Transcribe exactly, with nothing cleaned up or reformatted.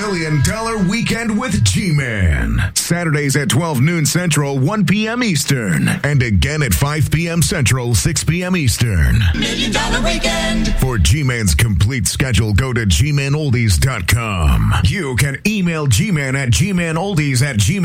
Million Dollar Weekend with G-Man. Saturdays at twelve noon Central, one p.m. Eastern. And again at five p.m. Central, six p.m. Eastern. Million Dollar Weekend. For G-Man's complete schedule, go to G Man Oldies dot com. You can email G-Man at G Man Oldies at gmail